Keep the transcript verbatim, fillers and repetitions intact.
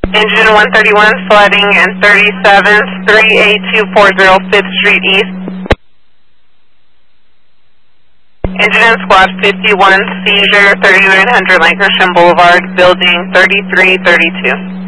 Engine one thirty-one flooding and thirty-seventh, three eight two four zero fifth Street East. Engine and squad fifty-one, seizure, thirty-nine hundred Lankershim Boulevard, building thirty-three thirty-two.